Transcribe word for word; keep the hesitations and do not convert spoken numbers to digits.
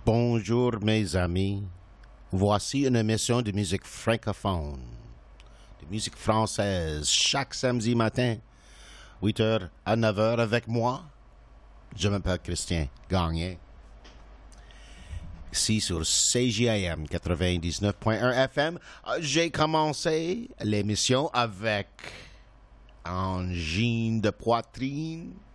Bonjour mes amis, voici une émission de musique francophone, de musique française, chaque samedi matin, huit heures à neuf heures avec moi. Je m'appelle Christian Gagné. Ici sur C J I M quatre-vingt-dix-neuf point un F M, j'ai commencé l'émission avec angine de poitrine,